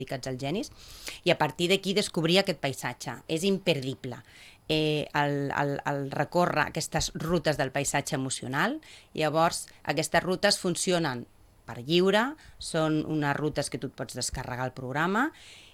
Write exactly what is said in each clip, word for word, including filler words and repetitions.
dedicats als genis, i a partir d'aquí descobrir aquest paisatge. És imperdible. Eh, el, el, el recórrer aquestes rutes del paisatge emocional. Llavors, aquestes rutes funcionen per lliure, són unes rutes que tu et pots descarregar el programa,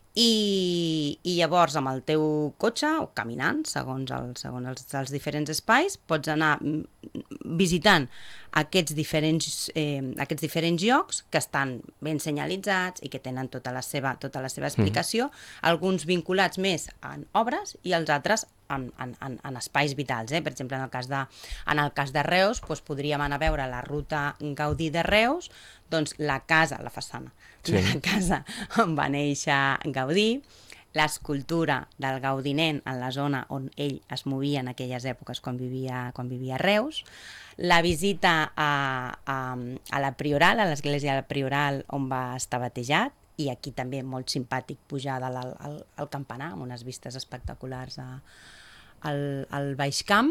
i, i llavors amb el teu cotxe o caminant, segons, el, segons els, els diferents espais, pots anar visitant aquests diferents, eh, aquests diferents llocs que estan ben senyalitzats i que tenen tota la seva, tota la seva explicació, mm. alguns vinculats més en obres i els altres en, en, en, en espais vitals. Eh? Per exemple, en el cas de, en el cas de Reus, doncs podríem anar a veure la ruta Gaudí de Reus, doncs la casa, la façana, sí. de la casa on va néixer Gaudí, l'escultura del gaudinent en la zona on ell es movia en aquelles èpoques quan vivia, quan vivia a Reus, la visita a, a, a la Prioral, a l'església de la Prioral on va estar batejat, i aquí també molt simpàtic pujar al, al, al campanar amb unes vistes espectaculars a, al, al Baix Camp.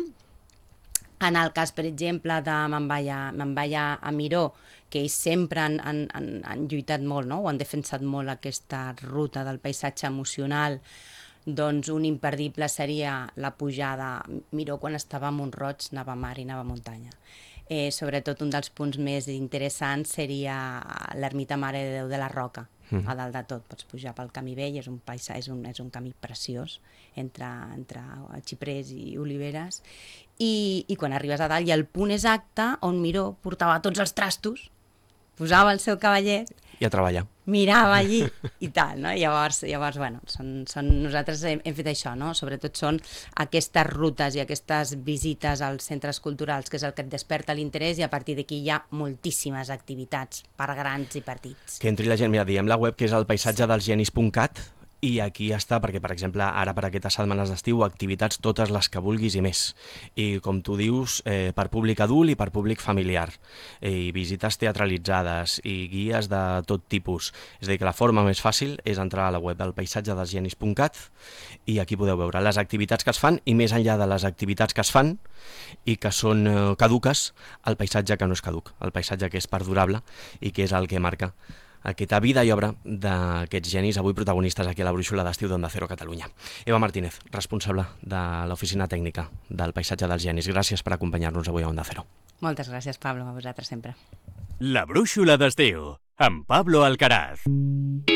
En el cas, per exemple, de me'n vaig a, me'n vaig a Miró, que ells sempre han, han, han, han lluitat molt, no? O han defensat molt aquesta ruta del paisatge emocional, doncs un imperdible seria la pujada. Miró, quan estava a Mont-roig, anava a mar i anava a muntanya. Eh, sobretot un dels punts més interessants seria l'ermita Mare de Déu de la Roca, mm. a dalt de tot. Pots pujar pel camí vell, és un paisatge, és un, és un camí preciós entre, entre xiprers i oliveres, i, i quan arribes a dalt hi ha el punt exacte on Miró portava tots els trastos, posava el seu cavallet i a treballar. Mirava allí i tal, no? Llavors, llavors bueno, són, són, nosaltres hem, hem fet això, no? Sobretot són aquestes rutes i aquestes visites als centres culturals, que és el que et desperta l'interès, i a partir d'aquí hi ha moltíssimes activitats per grans i petits. Que entri la gent, mira, diem la web que és el paisatge dels genis punt cat, i aquí està, perquè, per exemple, ara per aquestes setmanes d'estiu, activitats totes les que vulguis i més. I, com tu dius, eh, per públic adult i per públic familiar. Eh, I visites teatralitzades i guies de tot tipus. És a dir, que la forma més fàcil és entrar a la web del paisatge dels genis punt cat i aquí podeu veure les activitats que es fan i, més enllà de les activitats que es fan i que són eh, caduques, el paisatge que no és caduc, el paisatge que és perdurable i que és el que marca aquesta vida i obra d'aquests genis, avui protagonistes aquí a la Brúixola d'Estiu d'Onda Cero Catalunya. Eva Martínez, responsable de l'oficina tècnica del paisatge dels genis. Gràcies per acompanyar-nos avui a Onda Cero. Moltes gràcies, Pablo, a vosaltres sempre. La Brúixola d'Estiu, amb Pablo Alcaraz.